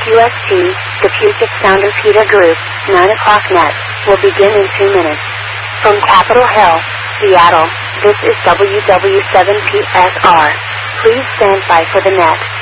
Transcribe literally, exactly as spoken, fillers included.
U S T, the Puget Sound Repeater Group, nine o'clock net, will begin in two minutes. From Capitol Hill, Seattle, this is W W seven P S R. Please stand by for the net.